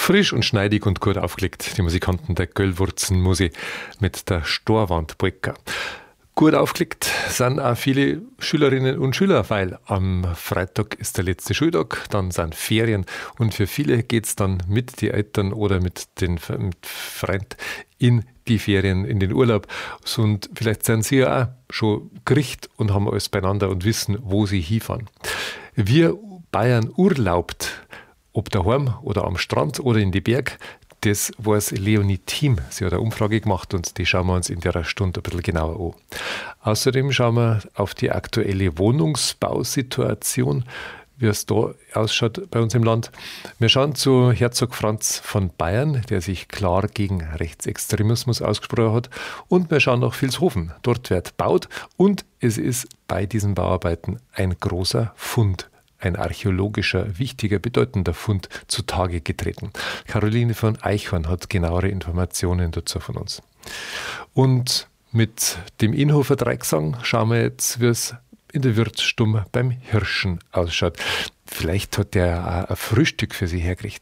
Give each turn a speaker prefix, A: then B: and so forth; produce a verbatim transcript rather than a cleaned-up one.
A: Frisch und schneidig und gut aufgelegt, die Musikanten der Göllwurzenmusi mit der Storwandpolka. Gut aufgelegt sind auch viele Schülerinnen und Schüler, weil am Freitag ist der letzte Schultag, dann sind Ferien und für viele geht es dann mit den Eltern oder mit den mit Freunden in die Ferien, in den Urlaub. Und vielleicht sind sie ja auch schon gerichtet und haben alles beieinander und wissen, wo sie hinfahren. Wir Bayern urlaubt, ob daheim oder am Strand oder in die Berg, das weiß Leonie Thiem. Sie hat eine Umfrage gemacht und die schauen wir uns in der Stunde ein bisschen genauer an. Außerdem schauen wir auf die aktuelle Wohnungsbausituation, wie es da ausschaut bei uns im Land. Wir schauen zu Herzog Franz von Bayern, der sich klar gegen Rechtsextremismus ausgesprochen hat. Und wir schauen nach Vilshofen. Dort wird baut und es ist bei diesen Bauarbeiten ein großer Fund. Ein archäologischer, wichtiger, bedeutender Fund zutage getreten. Caroline von Eichhorn hat genauere Informationen dazu von uns. Und mit dem Inhofer Dreiecksang schauen wir jetzt, wie es in der Wirtsstube beim Hirschen ausschaut. Vielleicht hat der auch ein Frühstück für Sie hergerichtet.